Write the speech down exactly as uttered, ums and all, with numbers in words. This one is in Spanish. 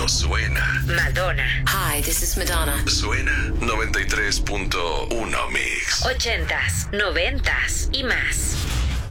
Esto suena. Madonna. Hi, this is Madonna. Suena noventa y tres punto uno Mix. Ochentas, noventas y más.